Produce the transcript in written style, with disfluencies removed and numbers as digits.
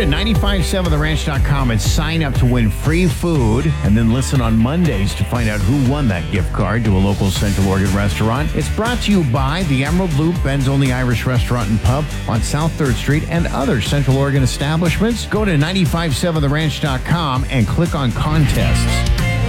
to 957theranch.com and sign up to win free food, and then listen on Mondays to find out who won that gift card to a local Central Oregon restaurant. It's brought to you by the Emerald Loop, Ben's Only Irish Restaurant and Pub on South 3rd Street, and other Central Oregon establishments. Go to 957theranch.com and click on contests.